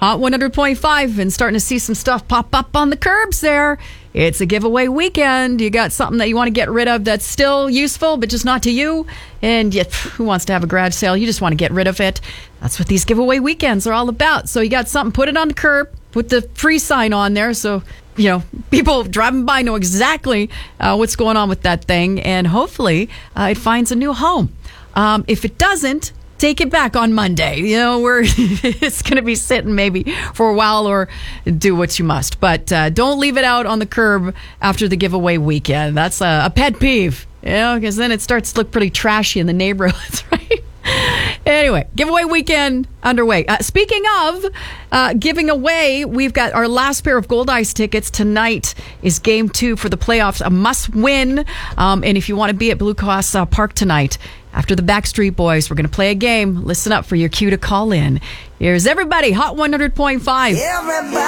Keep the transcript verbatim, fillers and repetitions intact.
Hot one hundred point five, and starting to see some stuff pop up on the curbs there. It's a giveaway weekend. You got something that you want to get rid of that's still useful, but just not to you. And yet, who wants to have a garage sale? You just want to get rid of it. That's what these giveaway weekends are all about. So you got something, put it on the curb, put the free sign on there. So, you know, people driving by know exactly uh, what's going on with that thing. And hopefully uh, it finds a new home. Um, if it doesn't, take it back on Monday. You know, we're it's going to be sitting maybe for a while, or do what you must. But uh, don't leave it out on the curb after the giveaway weekend. That's a, a pet peeve, you know, because then it starts to look pretty trashy in the neighborhoods, right? Anyway, giveaway weekend underway. Uh, speaking of uh, giving away, we've got our last pair of Gold Ice tickets. Tonight is game two for the playoffs, a must win. Um, and if you want to be at Blue Cross uh, Park tonight, after the Backstreet Boys, we're going to play a game. Listen up for your cue to call in. Here's everybody, Hot one hundred point five. Everybody.